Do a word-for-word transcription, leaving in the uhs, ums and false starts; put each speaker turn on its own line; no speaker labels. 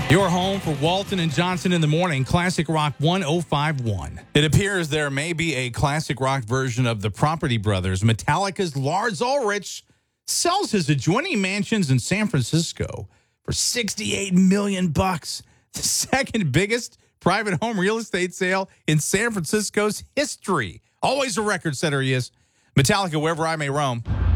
Your home for Walton and Johnson in the morning, Classic Rock one oh five point one. It appears there may be a classic rock version of the Property Brothers. Metallica's Lars Ulrich sells his adjoining mansions in San Francisco for sixty-eight million bucks, the second biggest private home real estate sale in San Francisco's history. Always a record setter he is. Metallica, Wherever I May Roam.